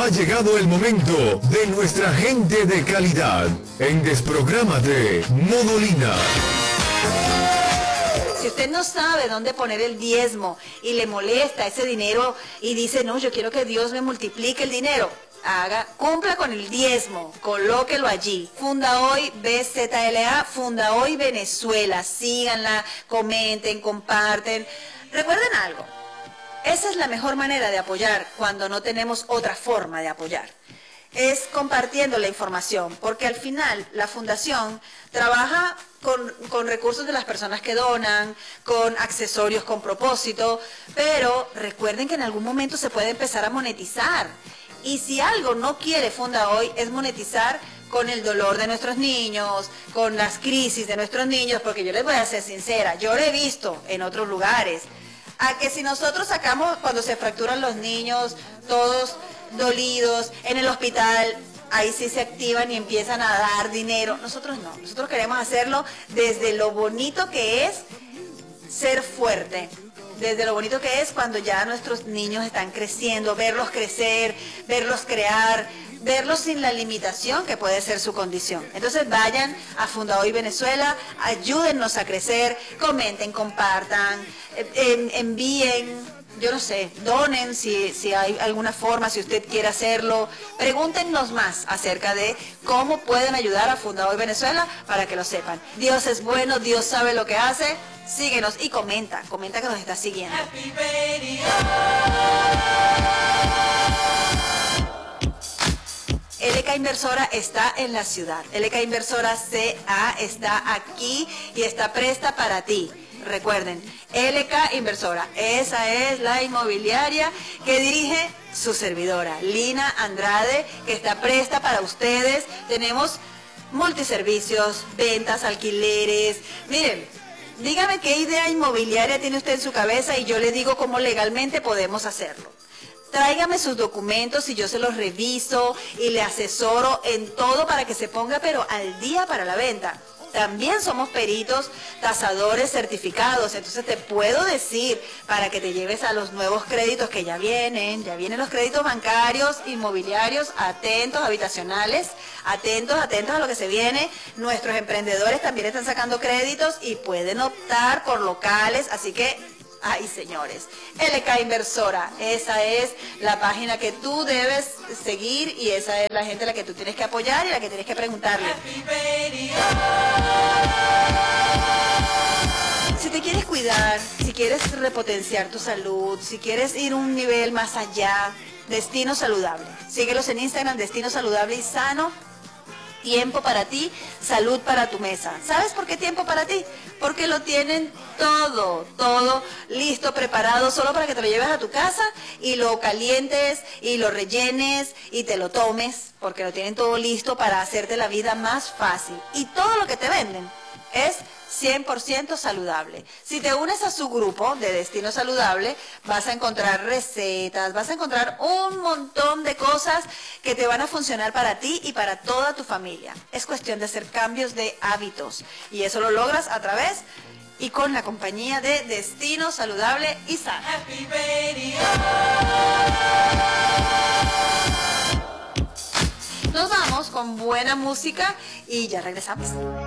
Ha llegado el momento de nuestra gente de calidad en Desprográmate Modolina. Si usted no sabe dónde poner el diezmo y le molesta ese dinero y dice, no, yo quiero que Dios me multiplique el dinero, cumpla con el diezmo, colóquelo allí. Funda Hoy BZLA, Funda Hoy Venezuela. Síganla, comenten, comparten. Recuerden algo, esa es la mejor manera de apoyar cuando no tenemos otra forma de apoyar. Es compartiendo la información, porque al final la fundación trabaja con recursos de las personas que donan, con accesorios con propósito, pero recuerden que en algún momento se puede empezar a monetizar. Y si algo no quiere Funda Hoy es monetizar con el dolor de nuestros niños, con las crisis de nuestros niños, porque yo les voy a ser sincera, yo lo he visto en otros lugares, a que si nosotros sacamos cuando se fracturan los niños, todos dolidos, en el hospital, ahí sí se activan y empiezan a dar dinero. Nosotros no, nosotros queremos hacerlo desde lo bonito que es ser fuerte, desde lo bonito que es cuando ya nuestros niños están creciendo, verlos crecer, verlos crear, verlos sin la limitación que puede ser su condición. Entonces vayan a Funda Hoy Venezuela, ayúdennos a crecer, comenten, compartan, envíen, yo no sé, donen si hay alguna forma, si usted quiere hacerlo. Pregúntenos más acerca de cómo pueden ayudar a Funda Hoy Venezuela para que lo sepan. Dios es bueno, Dios sabe lo que hace. Síguenos y comenta que nos estás siguiendo. LK Inversora está en la ciudad. LK Inversora CA está aquí y está presta para ti. Recuerden, LK Inversora, esa es la inmobiliaria que dirige su servidora, Lina Andrade, que está presta para ustedes. Tenemos multiservicios, ventas, alquileres. Miren, dígame qué idea inmobiliaria tiene usted en su cabeza y yo le digo cómo legalmente podemos hacerlo. Tráigame sus documentos y yo se los reviso y le asesoro en todo para que se ponga pero al día para la venta. También somos peritos, tasadores certificados, entonces te puedo decir para que te lleves a los nuevos créditos que ya vienen los créditos bancarios, inmobiliarios, atentos, habitacionales, atentos a lo que se viene. Nuestros emprendedores también están sacando créditos y pueden optar por locales, así que ay, señores, LK Inversora, esa es la página que tú debes seguir y esa es la gente a la que tú tienes que apoyar y a la que tienes que preguntarle. Si te quieres cuidar, si quieres repotenciar tu salud, si quieres ir un nivel más allá, Destino Saludable. Síguelos en Instagram, Destino Saludable y Sano. Tiempo para ti, salud para tu mesa. ¿Sabes por qué tiempo para ti? Porque lo tienen todo listo, preparado, solo para que te lo lleves a tu casa y lo calientes y lo rellenes y te lo tomes, porque lo tienen todo listo para hacerte la vida más fácil. Y todo lo que te venden es 100% saludable. Si te unes a su grupo de Destino Saludable, vas a encontrar recetas, vas a encontrar un montón de cosas que te van a funcionar para ti y para toda tu familia. Es cuestión de hacer cambios de hábitos y eso lo logras a través y con la compañía de Destino Saludable y Sano. Nos vamos con buena música y ya regresamos.